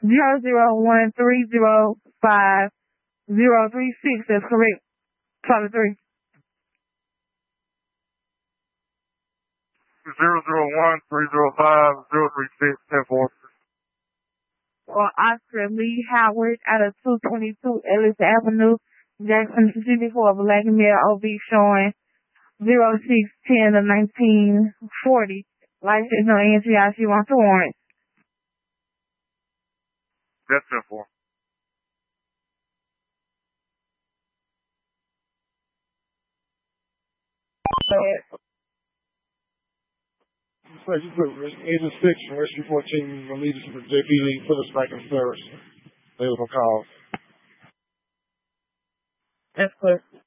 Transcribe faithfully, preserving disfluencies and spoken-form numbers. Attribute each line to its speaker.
Speaker 1: zero zero one three zero five zero three six. That's correct. Charlie three.
Speaker 2: Zero zero one three zero five zero three six ten four.
Speaker 1: Or Oscar Lee Howard out of two twenty-two Ellis Avenue, Jackson, Mississippi, for a black male O B showing zero six ten of nineteen forty. License no N T I C wants to warrant.
Speaker 2: That's ten four.
Speaker 3: So you put Agent six from Rescue fourteen allegiance to J P D, put us back in service. They was on call.
Speaker 1: That's clear.